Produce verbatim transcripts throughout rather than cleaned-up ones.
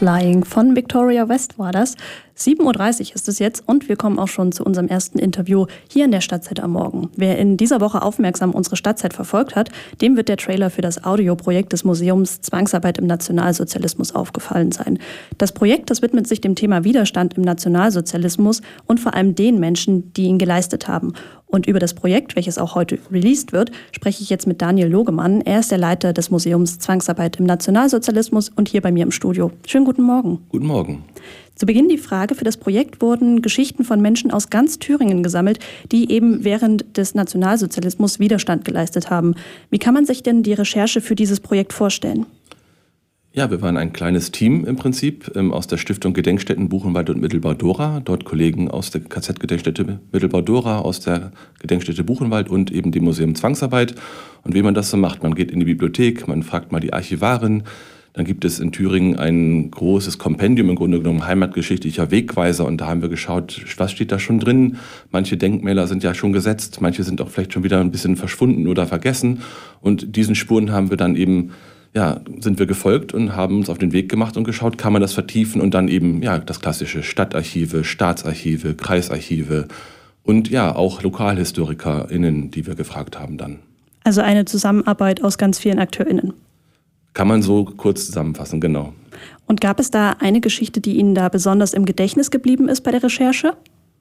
Flying von Victoria West war das. sieben Uhr dreißig ist es jetzt und wir kommen auch schon zu unserem ersten Interview hier in der Stadtzeit am Morgen. Wer in dieser Woche aufmerksam unsere Stadtzeit verfolgt hat, dem wird der Trailer für das Audioprojekt des Museums Zwangsarbeit im Nationalsozialismus aufgefallen sein. Das Projekt, das widmet sich dem Thema Widerstand im Nationalsozialismus und vor allem den Menschen, die ihn geleistet haben. Und über das Projekt, welches auch heute released wird, spreche ich jetzt mit Daniel Logemann. Er ist der Leiter des Museums Zwangsarbeit im Nationalsozialismus und hier bei mir im Studio. Schönen guten Morgen. Guten Morgen. Zu Beginn die Frage: Für das Projekt wurden Geschichten von Menschen aus ganz Thüringen gesammelt, die eben während des Nationalsozialismus Widerstand geleistet haben. Wie kann man sich denn die Recherche für dieses Projekt vorstellen? Ja, wir waren ein kleines Team im Prinzip ähm, aus der Stiftung Gedenkstätten Buchenwald und Mittelbau-Dora. Dort Kollegen aus der K Z-Gedenkstätte Mittelbau-Dora, aus der Gedenkstätte Buchenwald und eben dem Museum Zwangsarbeit. Und wie man das so macht: Man geht in die Bibliothek, man fragt mal die Archivarin. Dann gibt es in Thüringen ein großes Kompendium, im Grunde genommen heimatgeschichtlicher Wegweiser. Und da haben wir geschaut, was steht da schon drin. Manche Denkmäler sind ja schon gesetzt, manche sind auch vielleicht schon wieder ein bisschen verschwunden oder vergessen. Und diesen Spuren haben wir dann eben, ja, sind wir gefolgt und haben uns auf den Weg gemacht und geschaut, kann man das vertiefen und dann eben, ja, das klassische Stadtarchive, Staatsarchive, Kreisarchive und ja, auch LokalhistorikerInnen, die wir gefragt haben dann. Also eine Zusammenarbeit aus ganz vielen AkteurInnen. Kann man so kurz zusammenfassen, genau. Und gab es da eine Geschichte, die Ihnen da besonders im Gedächtnis geblieben ist bei der Recherche?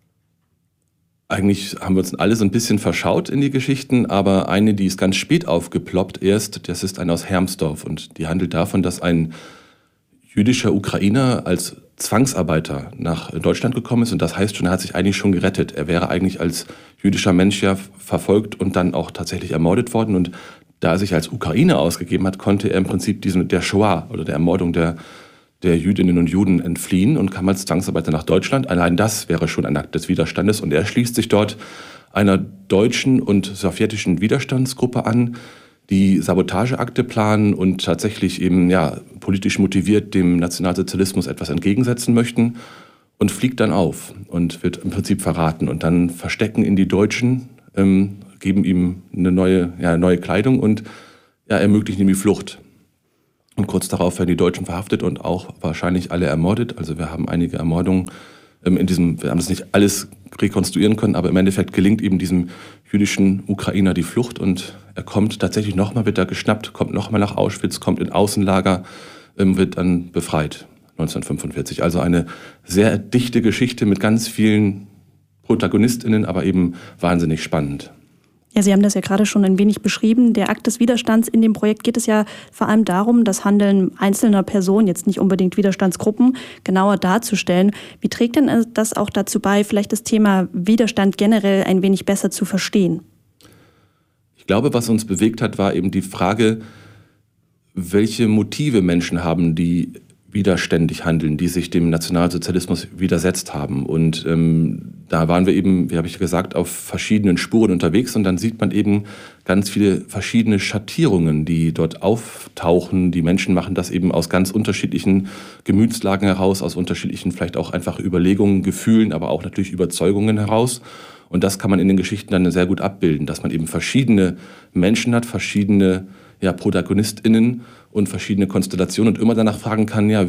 Eigentlich haben wir uns alle so ein bisschen verschaut in die Geschichten, aber eine, die ist ganz spät aufgeploppt erst, das ist eine aus Hermsdorf und die handelt davon, dass ein jüdischer Ukrainer als Zwangsarbeiter nach Deutschland gekommen ist und das heißt schon, er hat sich eigentlich schon gerettet. Er wäre eigentlich als jüdischer Mensch ja verfolgt und dann auch tatsächlich ermordet worden und da er sich als Ukrainer ausgegeben hat, konnte er im Prinzip diesem, der Shoah oder der Ermordung der, der Jüdinnen und Juden entfliehen und kam als Zwangsarbeiter nach Deutschland. Allein das wäre schon ein Akt des Widerstandes. Und er schließt sich dort einer deutschen und sowjetischen Widerstandsgruppe an, die Sabotageakte planen und tatsächlich eben ja, politisch motiviert dem Nationalsozialismus etwas entgegensetzen möchten und fliegt dann auf und wird im Prinzip verraten. Und dann verstecken ihn die Deutschen, ähm, geben ihm eine neue, ja, neue Kleidung und ja, ermöglichen ihm die Flucht. Und kurz darauf werden die Deutschen verhaftet und auch wahrscheinlich alle ermordet. Also wir haben einige Ermordungen ähm, in diesem, wir haben das nicht alles rekonstruieren können, aber im Endeffekt gelingt eben diesem jüdischen Ukrainer die Flucht und er kommt tatsächlich nochmal, wird da geschnappt, kommt nochmal nach Auschwitz, kommt in Außenlager, ähm, wird dann befreit neunzehnhundertfünfundvierzig. Also eine sehr dichte Geschichte mit ganz vielen ProtagonistInnen, aber eben wahnsinnig spannend. Ja, Sie haben das ja gerade schon ein wenig beschrieben. Der Akt des Widerstands in dem Projekt geht es ja vor allem darum, das Handeln einzelner Personen, jetzt nicht unbedingt Widerstandsgruppen, genauer darzustellen. Wie trägt denn das auch dazu bei, vielleicht das Thema Widerstand generell ein wenig besser zu verstehen? Ich glaube, was uns bewegt hat, war eben die Frage, welche Motive Menschen haben, die widerständig handeln, die sich dem Nationalsozialismus widersetzt haben. Und ähm, da waren wir eben, wie habe ich gesagt, auf verschiedenen Spuren unterwegs und dann sieht man eben ganz viele verschiedene Schattierungen, die dort auftauchen. Die Menschen machen das eben aus ganz unterschiedlichen Gemütslagen heraus, aus unterschiedlichen vielleicht auch einfach Überlegungen, Gefühlen, aber auch natürlich Überzeugungen heraus. Und das kann man in den Geschichten dann sehr gut abbilden, dass man eben verschiedene Menschen hat, verschiedene ja, ProtagonistInnen und verschiedene Konstellationen und immer danach fragen kann, ja,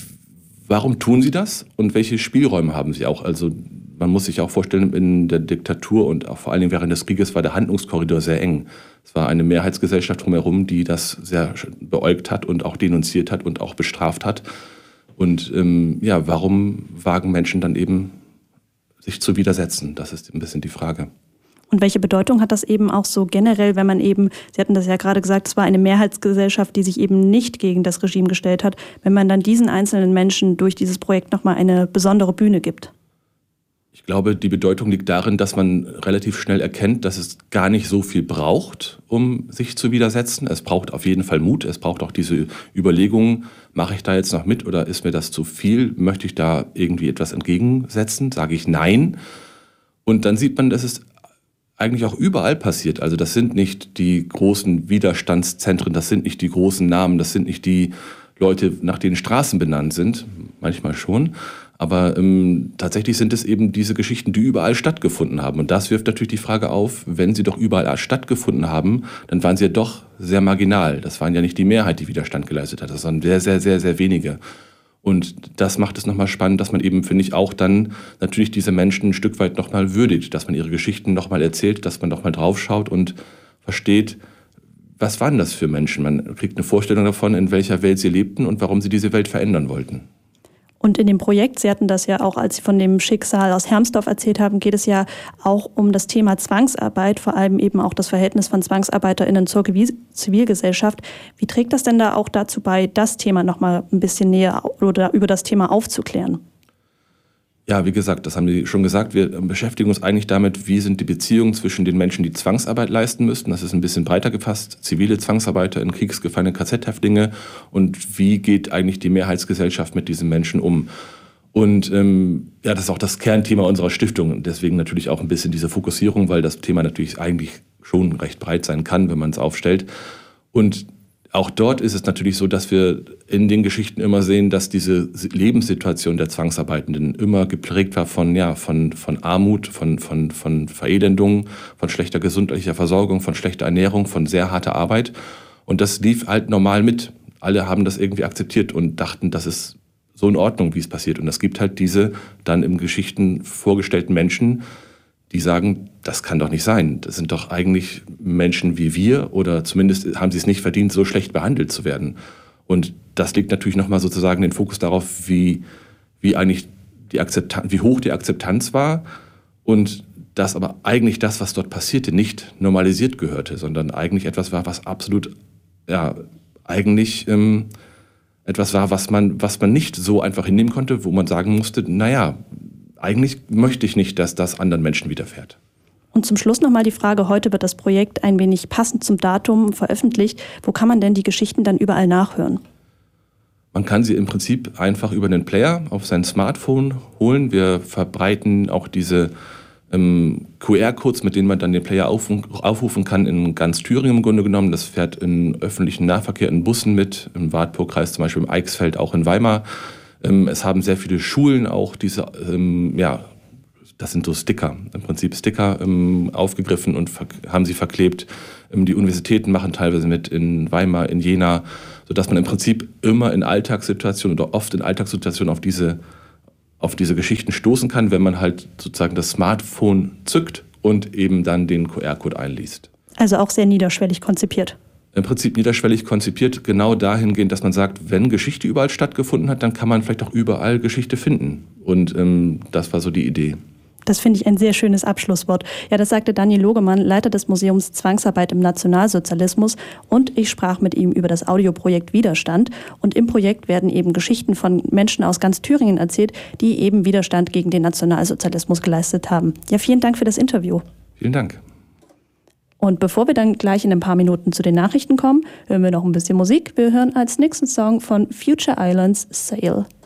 warum tun sie das und welche Spielräume haben sie auch? Also man muss sich auch vorstellen, in der Diktatur und auch vor allen Dingen während des Krieges war der Handlungskorridor sehr eng. Es war eine Mehrheitsgesellschaft drumherum, die das sehr beäugt hat und auch denunziert hat und auch bestraft hat. Und ähm, ja, warum wagen Menschen dann eben, sich zu widersetzen? Das ist ein bisschen die Frage. Und welche Bedeutung hat das eben auch so generell, wenn man eben, Sie hatten das ja gerade gesagt, es war eine Mehrheitsgesellschaft, die sich eben nicht gegen das Regime gestellt hat, wenn man dann diesen einzelnen Menschen durch dieses Projekt nochmal eine besondere Bühne gibt? Ich glaube, die Bedeutung liegt darin, dass man relativ schnell erkennt, dass es gar nicht so viel braucht, um sich zu widersetzen. Es braucht auf jeden Fall Mut, es braucht auch diese Überlegungen, mache ich da jetzt noch mit oder ist mir das zu viel? Möchte ich da irgendwie etwas entgegensetzen? Sage ich nein? Und dann sieht man, dass es eigentlich auch überall passiert. Also das sind nicht die großen Widerstandszentren, das sind nicht die großen Namen, das sind nicht die Leute, nach denen Straßen benannt sind, manchmal schon. Aber ähm, tatsächlich sind es eben diese Geschichten, die überall stattgefunden haben. Und das wirft natürlich die Frage auf, wenn sie doch überall stattgefunden haben, dann waren sie ja doch sehr marginal. Das waren ja nicht die Mehrheit, die Widerstand geleistet hat, sondern sehr, sehr, sehr, sehr wenige. Und das macht es nochmal spannend, dass man eben, finde ich, auch dann natürlich diese Menschen ein Stück weit nochmal würdigt, dass man ihre Geschichten nochmal erzählt, dass man nochmal draufschaut und versteht, was waren das für Menschen. Man kriegt eine Vorstellung davon, in welcher Welt sie lebten und warum sie diese Welt verändern wollten. Und in dem Projekt, Sie hatten das ja auch, als Sie von dem Schicksal aus Hermsdorf erzählt haben, geht es ja auch um das Thema Zwangsarbeit, vor allem eben auch das Verhältnis von ZwangsarbeiterInnen zur Zivilgesellschaft. Wie trägt das denn da auch dazu bei, das Thema nochmal ein bisschen näher oder über das Thema aufzuklären? Ja, wie gesagt, das haben Sie schon gesagt. Wir beschäftigen uns eigentlich damit, wie sind die Beziehungen zwischen den Menschen, die Zwangsarbeit leisten müssten. Das ist ein bisschen breiter gefasst. Zivile Zwangsarbeiter in Kriegsgefangene, K Z-Häftlinge. Und wie geht eigentlich die Mehrheitsgesellschaft mit diesen Menschen um? Und ähm, ja, das ist auch das Kernthema unserer Stiftung. Deswegen natürlich auch ein bisschen diese Fokussierung, weil das Thema natürlich eigentlich schon recht breit sein kann, wenn man es aufstellt. Und auch dort ist es natürlich so, dass wir in den Geschichten immer sehen, dass diese Lebenssituation der Zwangsarbeitenden immer geprägt war von, ja, von, von Armut, von, von, von Verelendung, von schlechter gesundheitlicher Versorgung, von schlechter Ernährung, von sehr harter Arbeit. Und das lief halt normal mit. Alle haben das irgendwie akzeptiert und dachten, das ist so in Ordnung, wie es passiert. Und es gibt halt diese dann in Geschichten vorgestellten Menschen, die sagen, das kann doch nicht sein. Das sind doch eigentlich Menschen wie wir oder zumindest haben sie es nicht verdient, so schlecht behandelt zu werden. Und das legt natürlich nochmal sozusagen den Fokus darauf, wie, wie eigentlich die Akzeptanz, wie hoch die Akzeptanz war und dass aber eigentlich das, was dort passierte, nicht normalisiert gehörte, sondern eigentlich etwas war, was absolut, ja, eigentlich ähm, etwas war, was man, was man nicht so einfach hinnehmen konnte, wo man sagen musste, naja, eigentlich möchte ich nicht, dass das anderen Menschen widerfährt. Und zum Schluss nochmal die Frage, heute wird das Projekt ein wenig passend zum Datum veröffentlicht. Wo kann man denn die Geschichten dann überall nachhören? Man kann sie im Prinzip einfach über den Player auf sein Smartphone holen. Wir verbreiten auch diese ähm, Q R-Codes, mit denen man dann den Player aufrufen, aufrufen kann in ganz Thüringen im Grunde genommen. Das fährt in öffentlichen Nahverkehr, in Bussen mit, im Wartburgkreis zum Beispiel, im Eichsfeld, auch in Weimar. Es haben sehr viele Schulen auch diese, ähm, ja, das sind so Sticker, im Prinzip Sticker ähm, aufgegriffen und haben sie verklebt. Ähm, die Universitäten machen teilweise mit in Weimar, in Jena, sodass man im Prinzip immer in Alltagssituationen oder oft in Alltagssituationen auf diese, auf diese Geschichten stoßen kann, wenn man halt sozusagen das Smartphone zückt und eben dann den Q R-Code einliest. Also auch sehr niederschwellig konzipiert. Im Prinzip niederschwellig konzipiert, genau dahingehend, dass man sagt, wenn Geschichte überall stattgefunden hat, dann kann man vielleicht auch überall Geschichte finden. Und ähm, das war so die Idee. Das finde ich ein sehr schönes Abschlusswort. Ja, das sagte Daniel Logemann, Leiter des Museums Zwangsarbeit im Nationalsozialismus. Und ich sprach mit ihm über das Audioprojekt Widerstand. Und im Projekt werden eben Geschichten von Menschen aus ganz Thüringen erzählt, die eben Widerstand gegen den Nationalsozialismus geleistet haben. Ja, vielen Dank für das Interview. Vielen Dank. Und bevor wir dann gleich in ein paar Minuten zu den Nachrichten kommen, hören wir noch ein bisschen Musik. Wir hören als nächsten Song von Future Islands Sail.